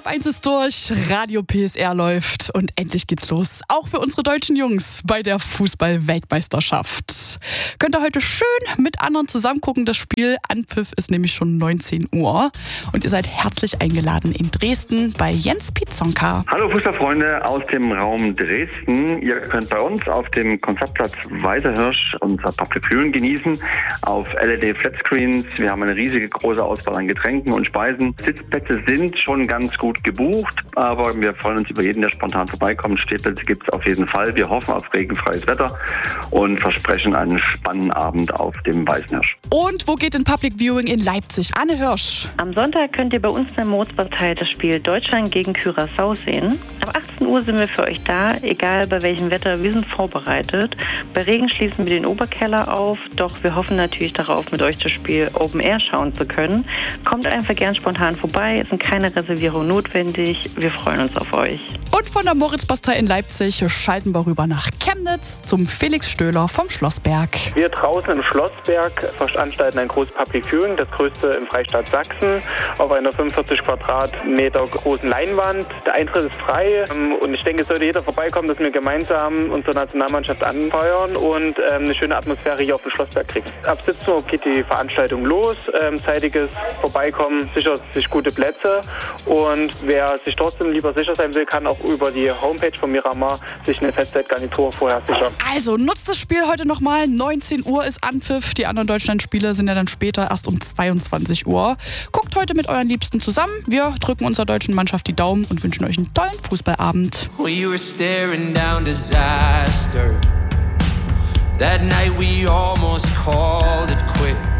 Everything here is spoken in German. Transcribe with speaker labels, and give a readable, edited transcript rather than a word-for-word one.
Speaker 1: Halb eins ist durch, Radio PSR läuft und endlich geht's los. Auch für unsere deutschen Jungs bei der Fußball-Weltmeisterschaft. Könnt ihr heute schön mit anderen zusammen gucken. Das Spiel Anpfiff ist nämlich schon 19 Uhr. Und ihr seid herzlich eingeladen in Dresden bei Jens Pietzonka.
Speaker 2: Hallo Fußballfreunde aus dem Raum Dresden. Ihr könnt bei uns auf dem Konzertplatz Weißerhirsch unser Public Viewing genießen. Auf LED Flatscreens. Wir haben eine riesige große Auswahl an Getränken und Speisen. Sitzplätze sind schon ganz gut gebucht, aber wir freuen uns über jeden, der spontan vorbeikommt. Stehplätze gibt es auf jeden Fall. Wir hoffen auf regenfreies Wetter und versprechen einen spannenden Abend auf dem Weißenhirsch.
Speaker 1: Und wo geht denn Public Viewing in Leipzig? Anne Hirsch.
Speaker 3: Am Sonntag könnt ihr bei uns in der Moritzpartei das Spiel Deutschland gegen Curaçao sehen. Ab 18 Uhr sind wir für euch da, egal bei welchem Wetter. Wir sind vorbereitet. Bei Regen schließen wir den Oberkeller auf, doch wir hoffen natürlich darauf, mit euch das Spiel Open Air schauen zu können. Kommt einfach gern spontan vorbei, es sind keine Reservierungen notwendig. Wir freuen uns auf euch.
Speaker 1: Und von der Moritzbastei in Leipzig schalten wir rüber nach Chemnitz zum Felix Stöhler vom Schlossberg.
Speaker 4: Wir draußen im Schlossberg veranstalten ein großes Public Viewing, das größte im Freistaat Sachsen, auf einer 45 Quadratmeter großen Leinwand. Der Eintritt ist frei und ich denke, es sollte jeder vorbeikommen, dass wir gemeinsam unsere Nationalmannschaft anfeuern und eine schöne Atmosphäre hier auf dem Schlossberg kriegen. Ab 17 Uhr geht die Veranstaltung los, zeitiges Vorbeikommen sichert sich gute Plätze und wer sich trotzdem lieber sicher sein will, kann auch über die Homepage von Miramar sich eine Festzeitgarnitur vorher sichern.
Speaker 1: Also nutzt das Spiel heute nochmal. 19 Uhr ist Anpfiff. Die anderen Deutschlandspiele sind ja dann später erst um 22 Uhr. Guckt heute mit euren Liebsten zusammen. Wir drücken unserer deutschen Mannschaft die Daumen und wünschen euch einen tollen Fußballabend.
Speaker 5: We were staring down disaster. That night we almost called it quits.